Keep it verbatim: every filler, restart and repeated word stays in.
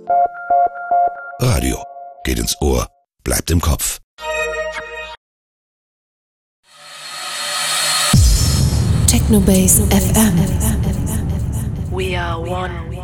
Radio geht ins Ohr, bleibt im Kopf. Technobase F M. We are one.